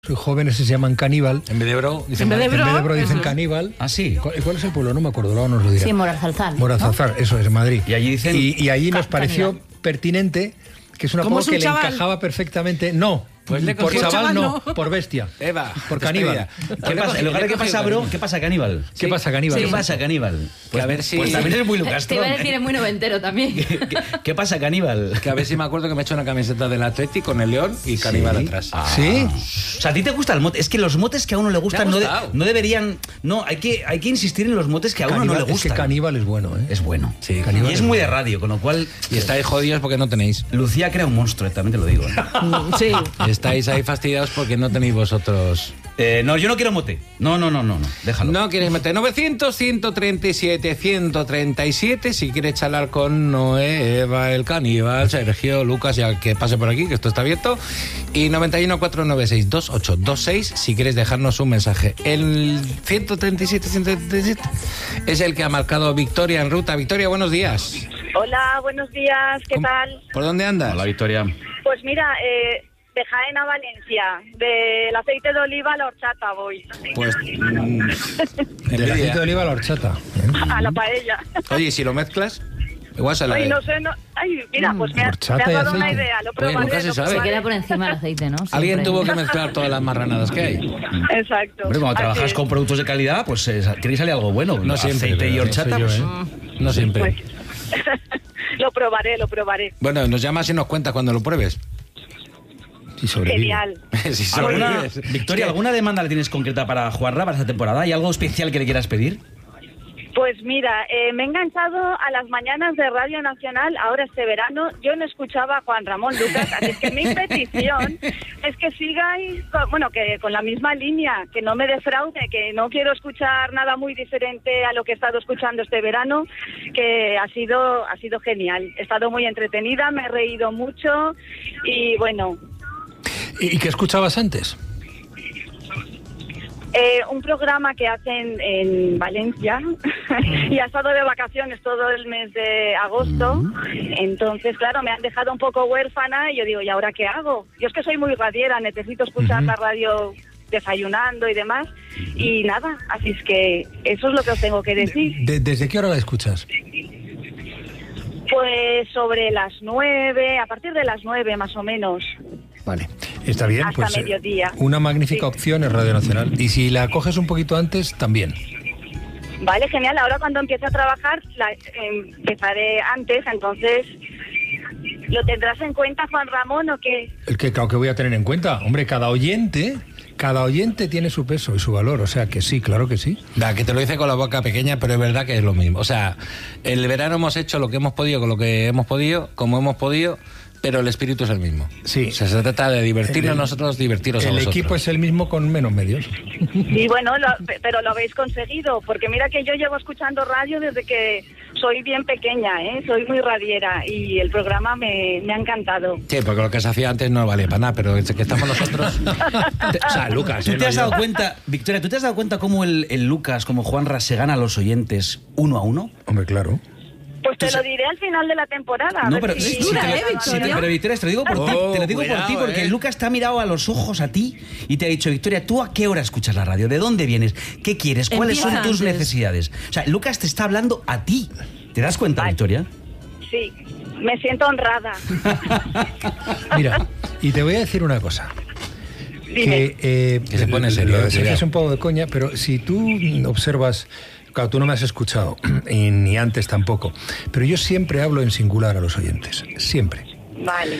jóvenes se llaman caníbal. En vez de bro, dicen caníbal. Ah, sí. ¿Cuál es el pueblo? No me acuerdo, luego nos lo dirá. Sí, Morazalzal. Morazalzal, eso es, en Madrid. Y allí dicen... Y allí nos pareció pertinente, que es un apodo que le encajaba perfectamente. No. Pues le por cogió- chaval no, por bestia. Eva, por caníbal. ¿Qué pasa? En lugar de ¿qué pasa, bro? ¿Qué pasa, caníbal? ¿Qué pasa, caníbal? ¿Qué pasa, caníbal? Pues a ver si- Pues también es muy Te Lucastro. iba a decir, es muy noventero también. ¿Qué pasa, caníbal? Que a ver si me acuerdo que me he hecho una camiseta del Atleti con el león y caníbal atrás. ¿Sí? O sea, ¿a ti te gusta el mote? Es que los motes que a uno le gustan Me ha gustado. no deberían... No, hay que insistir en los motes que a uno no Caníbal, le es que gustan. caníbal es bueno, ¿eh? Es bueno. Sí, Y es muy de radio, con lo cual... Y estáis jodidos porque no tenéis. Lucía crea un monstruo, también te lo digo. Sí. Estáis ahí fastidiados porque no tenéis vosotros... No, yo no quiero mote. No, déjalo. No quieres meter 900, 137, 137. Si quieres charlar con Noé, Eva, el caníbal, Sergio, Lucas, ya que pase por aquí, que esto está abierto. Y 91 496 2826, si quieres dejarnos un mensaje. El 137 es el que ha marcado Victoria en ruta. Victoria, buenos días. Hola, buenos días, ¿qué ¿Cómo- tal? ¿Por dónde andas? Hola, Victoria. Pues mira, de Jaén a Valencia, del aceite de oliva a la horchata voy, Pues... Del aceite de oliva a la horchata. a la paella. Oye, si lo mezclas, igual se la Ay, de... no sé, ay, mira, pues me has Horchata y dado una aceite. idea, lo Oye, probaré. nunca se lo sabe. Se probaré. queda por encima del aceite, ¿no? Alguien Siempre. tuvo que mezclar todas las marranadas que hay. Exacto. Hombre, cuando Así trabajas es. con productos de calidad, pues tiene que salir algo bueno. No siempre, Aceite y pero horchata, soy yo, pues... ¿eh? No siempre. Pues, lo probaré. Bueno, nos llamas y nos cuentas cuando lo pruebes. Sí, sobrevive. Genial. Si ¿Alguna, sobrevives. Victoria, ¿alguna demanda le tienes concreta para Juanra para esta temporada? ¿Hay algo especial que le quieras pedir? Pues mira, me he enganchado a las mañanas de Radio Nacional ahora este verano. Yo no escuchaba a Juan Ramón Lucas, así que mi petición es que sigáis, que con la misma línea, que no me defraude, que no quiero escuchar nada muy diferente a lo que he estado escuchando este verano, que ha sido genial. He estado muy entretenida, me he reído mucho y bueno... ¿Y qué escuchabas antes? Un programa que hacen en Valencia y ha estado de vacaciones todo el mes de agosto. Entonces, claro, me han dejado un poco huérfana y yo digo, ¿y ahora qué hago? Yo es que soy muy radiera, necesito escuchar la radio desayunando y demás. Y nada, así es que eso es lo que os tengo que decir. ¿Desde qué hora la escuchas? Pues sobre las 9, a partir de las 9 más o menos. Vale, está bien. Hasta Pues mediodía. una magnífica Sí. opción es Radio Nacional. Y si la coges un poquito antes, también. Vale, genial. Ahora cuando empiece a trabajar, empezaré antes, entonces... ¿Lo tendrás en cuenta, Juan Ramón, o qué? El que claro que voy a tener en cuenta. Hombre, cada oyente tiene su peso y su valor. O sea que sí, claro que sí. Da, que te lo dice con la boca pequeña, pero es verdad que es lo mismo. O sea, el verano hemos hecho lo que hemos podido con lo que hemos podido, como hemos podido, pero el espíritu es el mismo. Sí. O sea, se trata de divertirnos nosotros, divertiros a El vosotros. equipo es el mismo con menos medios. Y bueno, pero lo habéis conseguido, porque mira que yo llevo escuchando radio desde que soy bien pequeña, ¿eh? Soy muy radiera y el programa me ha encantado. Sí, porque lo que se hacía antes no vale para nada, pero desde que estamos nosotros... o sea, Lucas, ¿Tú te no has yo. dado cuenta, Victoria, ¿tú te has dado cuenta cómo el Lucas, como Juanra, se gana a los oyentes 1 a 1? Hombre, claro. Pues te lo diré al final de la temporada. a No, ver pero si- dura, te lo- Victoria? pero Victoria, te lo digo por ti, Oh, te lo digo cuidado, por ti, porque eh. Lucas te ha mirado a los ojos a ti y te ha dicho, Victoria, ¿tú a qué hora escuchas la radio? ¿De dónde vienes? ¿Qué quieres? ¿Cuáles son Empieza tus antes. necesidades? O sea, Lucas te está hablando a ti. ¿Te das cuenta, Vale. Victoria? Sí, me siento honrada. Mira, y te voy a decir una cosa. Dime. Que se pone serio, sé que cuidado. es un poco de coña, pero si tú observas, claro, tú no me has escuchado, y ni antes tampoco, pero yo siempre hablo en singular a los oyentes, siempre. Vale.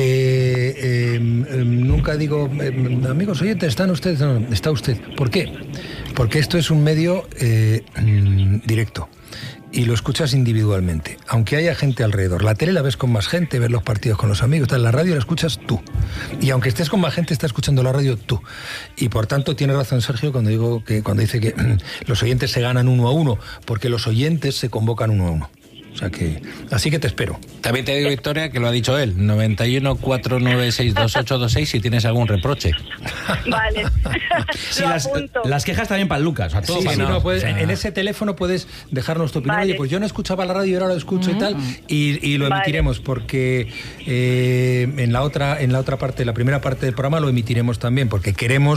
Nunca digo, amigos oyentes, ¿están ustedes? No, está usted. ¿Por qué? Porque esto es un medio directo. Y lo escuchas individualmente, aunque haya gente alrededor. La tele la ves con más gente, ves los partidos con los amigos, tal. La radio la escuchas tú. Y aunque estés con más gente, estás escuchando la radio tú. Y por tanto tiene razón Sergio cuando dice que los oyentes se ganan 1 a 1, porque los oyentes se convocan 1 a 1. O sea que, así que te espero. También te digo, Victoria, que lo ha dicho él. 91 496 2826 si tienes algún reproche. Vale. Sí, Lo las, apunto. las quejas también para Lucas. A todo Sí, para sí, Lucas. no, puedes, O sea, en ese teléfono puedes dejarnos tu opinión. Vale. Oye, pues yo no escuchaba la radio y ahora lo escucho y tal, y lo Vale. emitiremos porque en la otra parte, la primera parte del programa lo emitiremos también, porque queremos